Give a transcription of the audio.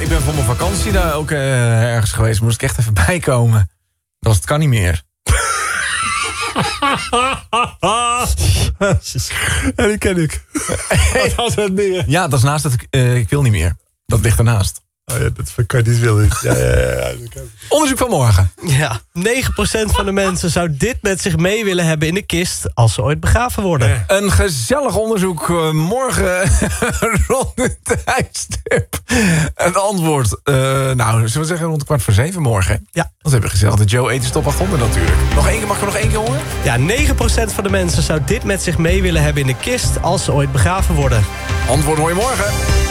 ik ben voor mijn vakantie daar ook ergens geweest. Moest ik echt even bijkomen. Dat kan niet meer. Ja, die ken ik. Wat was het ding? Ja, dat is naast dat ik wil niet meer. Dat ligt ernaast. Oh ja, dat kan je niet willen. Ja. Onderzoek van morgen. Ja, 9% van de mensen zou dit met zich mee willen hebben in de kist als ze ooit begraven worden. Een gezellig onderzoek morgen rond het tijdstip. Het antwoord, zullen we zeggen rond 6:15 morgen? Ja. Dat hebben we gezellig. De Joe Eters Top 800 natuurlijk. Nog één keer, mag ik nog één keer horen? Ja, 9% van de mensen zou dit met zich mee willen hebben in de kist als ze ooit begraven worden. Antwoord hoor je morgen.